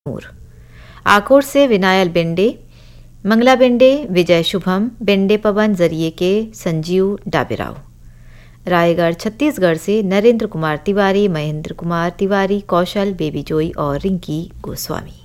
आकोट से विनायल बेंडे, मंगला बेंडे, विजय शुभम, बेंडे पवन जरिए के संजीव डाबेराव। रायगढ़ छत्तीसगढ़ से नरेंद्र कुमार तिवारी, महेंद्र कुमार तिवारी, कौशल बेबी जोई और रिंकी गोस्वामी।